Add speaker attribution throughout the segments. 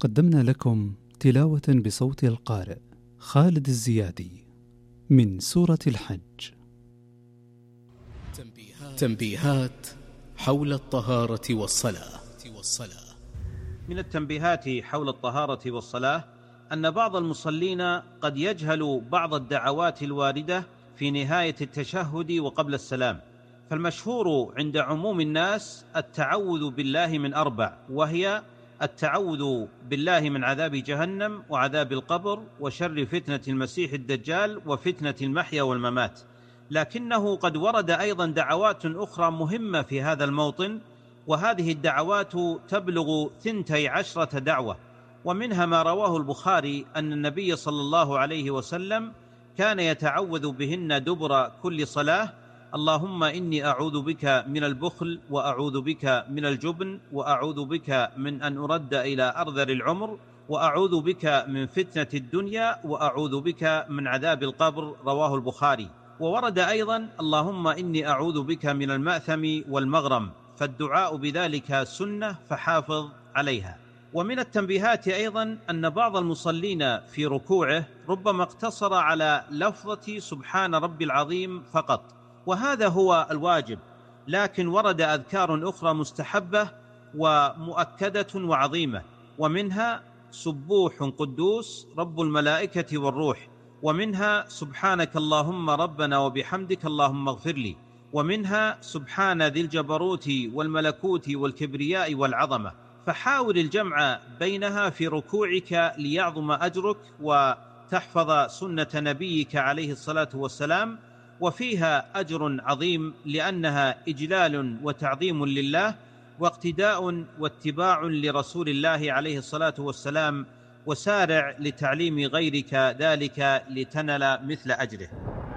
Speaker 1: قدمنا لكم تلاوة بصوت القارئ خالد الزيادي من سورة الحج.
Speaker 2: تنبيهات حول الطهارة والصلاة.
Speaker 3: من التنبيهات حول الطهارة والصلاة أن بعض المصلين قد يجهل بعض الدعوات الواردة في نهاية التشهد وقبل السلام، فالمشهور عند عموم الناس التعوذ بالله من 4، وهي التعوذ بالله من عذاب جهنم وعذاب القبر وشر فتنة المسيح الدجال وفتنة المحيا والممات. لكنه قد ورد أيضا دعوات أخرى مهمة في هذا الموطن، وهذه الدعوات تبلغ 12 دعوة، ومنها ما رواه البخاري أن النبي صلى الله عليه وسلم كان يتعوذ بهن دبر كل صلاة: اللهم إني أعوذ بك من البخل، وأعوذ بك من الجبن، وأعوذ بك من أن أرد إلى أرذل العمر، وأعوذ بك من فتنة الدنيا، وأعوذ بك من عذاب القبر. رواه البخاري. وورد أيضا: اللهم إني أعوذ بك من المأثم والمغرم، فالدعاء بذلك سنة فحافظ عليها. ومن التنبيهات أيضا أن بعض المصلين في ركوعه ربما اقتصر على لفظة سبحان ربي العظيم فقط، وهذا هو الواجب، لكن ورد أذكار أخرى مستحبة ومؤكدة وعظيمة، ومنها سبوح قدوس رب الملائكة والروح، ومنها سبحانك اللهم ربنا وبحمدك اللهم اغفر لي، ومنها سبحان ذي الجبروت والملكوت والكبرياء والعظمة. فحاول الجمع بينها في ركوعك ليعظم أجرك وتحفظ سنة نبيك عليه الصلاة والسلام، وفيها أجر عظيم لأنها إجلال وتعظيم لله واقتداء واتباع لرسول الله عليه الصلاة والسلام، وسارع لتعليم غيرك ذلك لتنل مثل أجره.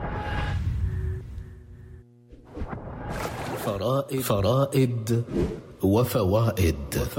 Speaker 2: فرائد وفوائد.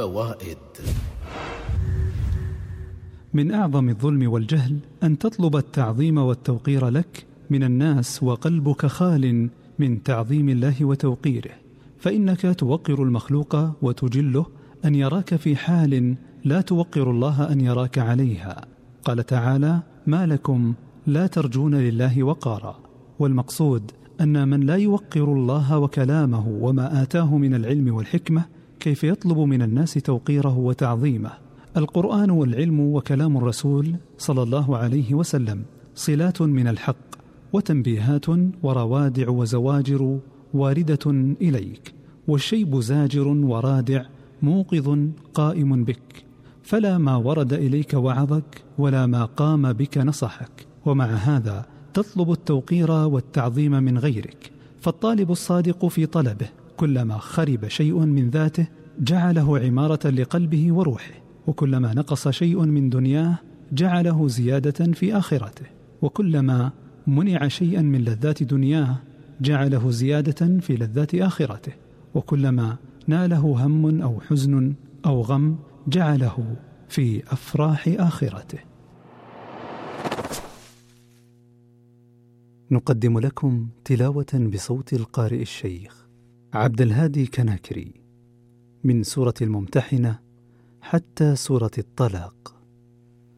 Speaker 1: من أعظم الظلم والجهل أن تطلب التعظيم والتوقير لك من الناس وقلبك خال من تعظيم الله وتوقيره، فإنك توقر المخلوق وتجله أن يراك في حال لا توقر الله أن يراك عليها. قال تعالى: ما لكم لا ترجون لله وقارا. والمقصود أن من لا يوقر الله وكلامه وما آتاه من العلم والحكمة كيف يطلب من الناس توقيره وتعظيمه؟ القرآن والعلم وكلام الرسول صلى الله عليه وسلم صلات من الحق، وتنبيهات وروادع وزواجر واردة إليك، والشيب زاجر ورادع موقظ قائم بك، فلا ما ورد إليك وعظك ولا ما قام بك نصحك، ومع هذا تطلب التوقير والتعظيم من غيرك. فالطالب الصادق في طلبه كلما خرب شيء من ذاته جعله عمارة لقلبه وروحه، وكلما نقص شيء من دنياه جعله زيادة في آخرته، وكلما منع شيئا من لذات دنياه جعله زيادة في لذات آخرته، وكلما ناله هم أو حزن أو غم جعله في أفراح آخرته. نقدم لكم تلاوة بصوت القارئ الشيخ عبد الهادي كناكري من سورة الممتحنة حتى سورة الطلاق.